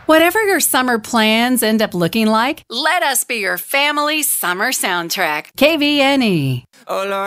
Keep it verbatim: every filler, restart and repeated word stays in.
Whatever your summer plans end up looking like, let us be your family summer soundtrack. K V N E. Oh, Lord.